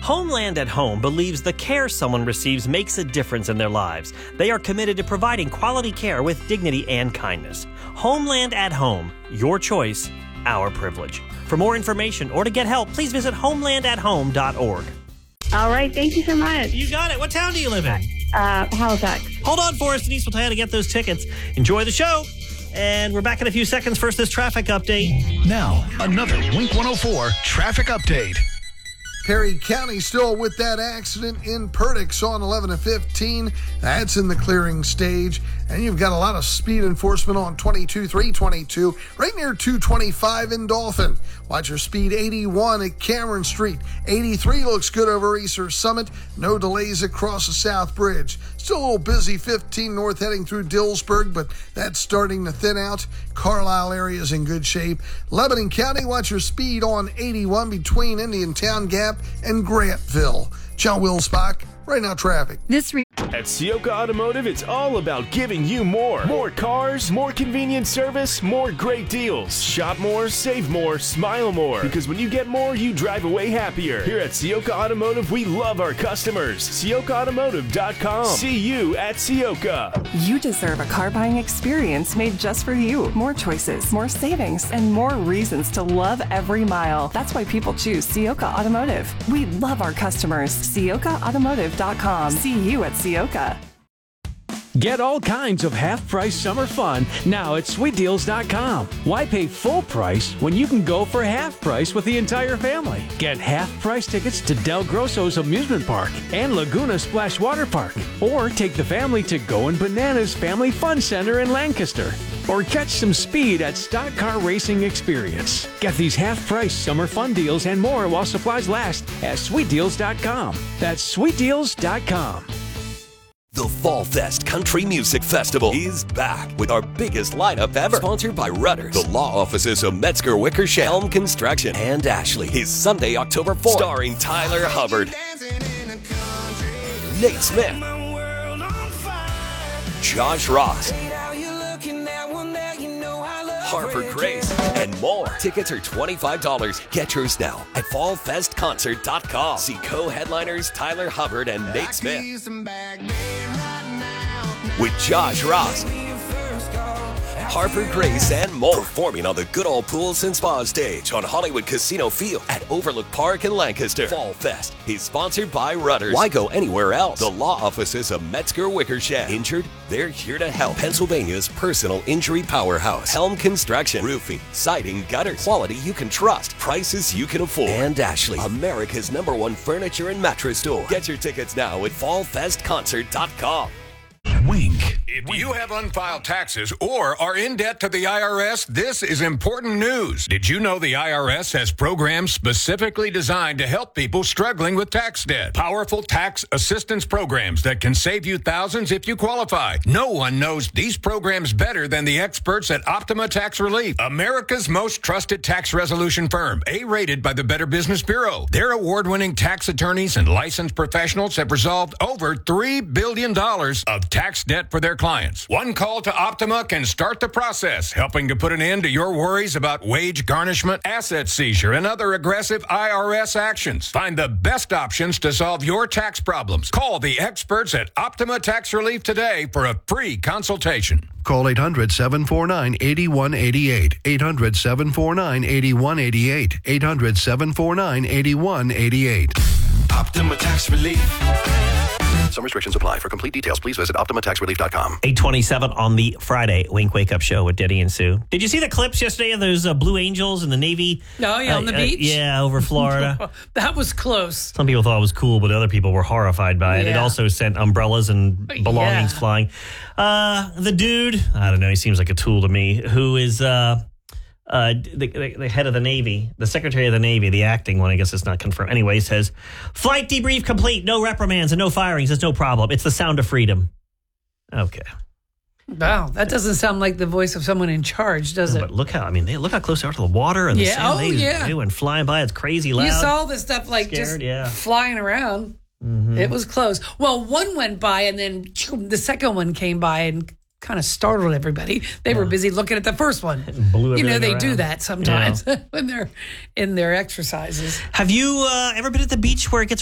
Homeland at Home believes the care someone receives makes a difference in their lives. They are committed to providing quality care with dignity and kindness. Homeland at Home. Your choice, our privilege. For more information or to get help, please visit homelandathome.org. All right. Thank you so much. You got it. What town do you live in? Halifax. Hold on for us. Denise will tell you how to get those tickets. Enjoy the show. And we're back in a few seconds. First, this traffic update. Now, another Wink 104 traffic update. Perry County still with that accident in Perdix on 11 and 15. That's in the clearing stage. And you've got a lot of speed enforcement on 22-322 right near 225 in Dolphin. Watch your speed 81 at Cameron Street. 83 looks good over Easter Summit. No delays across the South Bridge. Still a little busy 15 north heading through Dillsburg, but that's starting to thin out. Carlisle area is in good shape. Lebanon County, watch your speed on 81 between Indiantown Gap and Grantville. John Wilsbach, right now traffic. At Ciocca Automotive, it's all about giving you more. More cars, more convenient service, more great deals. Shop more, save more, smile more. Because when you get more, you drive away happier. Here at Ciocca Automotive, we love our customers. CioccaAutomotive.com. See you at Ciocca. You deserve a car buying experience made just for you. More choices, more savings, and more reasons to love every mile. That's why people choose Ciocca Automotive. We love our customers. CioccaAutomotive.com. See you at Ciocca. Get all kinds of half-price summer fun now at SweetDeals.com. Why pay full price when you can go for half price with the entire family? Get half-price tickets to Del Grosso's Amusement Park and Laguna Splash Water Park. Or take the family to Goin' Bananas Family Fun Center in Lancaster. Or catch some speed at Stock Car Racing Experience. Get these half-price summer fun deals and more while supplies last at SweetDeals.com. That's SweetDeals.com. The Fall Fest Country Music Festival is back with our biggest lineup ever. Sponsored by Rudders, the law offices of Metzger Wickersham, Helm Construction, and Ashley. Is Sunday, October 4th. Starring Tyler Hubbard, Nate Smith, Josh Ross, Harper Grace, and more. Tickets are $25. Get yours now at fallfestconcert.com. See co-headliners Tyler Hubbard and Nate Smith. With Josh Ross, Harper Grace, and more. Performing on the Good Old Pools and Spa stage on Hollywood Casino Field at Overlook Park in Lancaster. Fall Fest is sponsored by Rudders. Why go anywhere else? The law offices of Metzger Wickersham. Injured? They're here to help. Pennsylvania's personal injury powerhouse. Helm Construction. Roofing, siding, gutters. Quality you can trust. Prices you can afford. And Ashley, America's #1 furniture and mattress store. Get your tickets now at fallfestconcert.com. Wink. If you have unfiled taxes or are in debt to the IRS, this is important news. Did you know the IRS has programs specifically designed to help people struggling with tax debt? Powerful tax assistance programs that can save you thousands if you qualify. No one knows these programs better than the experts at Optima Tax Relief, America's most trusted tax resolution firm, A-rated by the Better Business Bureau. Their award-winning tax attorneys and licensed professionals have resolved over $3 billion of tax debt for their clients. One call to Optima can start the process, helping to put an end to your worries about wage garnishment, asset seizure, and other aggressive IRS actions. Find the best options to solve your tax problems. Call the experts at Optima Tax Relief today for a free consultation. Call 800-749-8188. 800-749-8188. 800-749-8188. Optima Tax Relief. Some restrictions apply. For complete details, please visit OptimaTaxRelief.com. 8:27 on the Friday Wink Wake Up Show with Denny and Sue. Did you see the clips yesterday of those Blue Angels and the Navy? Oh, yeah, on the beach? Yeah, over Florida. That was close. Some people thought it was cool, but other people were horrified by it. Yeah. It also sent umbrellas and belongings flying. The dude, I don't know, he seems like a tool to me, who is the head of the Navy, the Secretary of the Navy, the acting one, I guess it's not confirmed. Anyway, says, flight debrief complete, no reprimands and no firings. It's no problem. It's the sound of freedom. Okay. Wow, that doesn't sound like the voice of someone in charge, does it? But look how close they are to the water and the sound they went flying by. It's crazy loud. You saw the stuff flying around. Mm-hmm. It was close. Well, one went by and then the second one came by and kind of startled everybody. They were busy looking at the first one. They do that sometimes when they're in their exercises. Have you ever been at the beach where it gets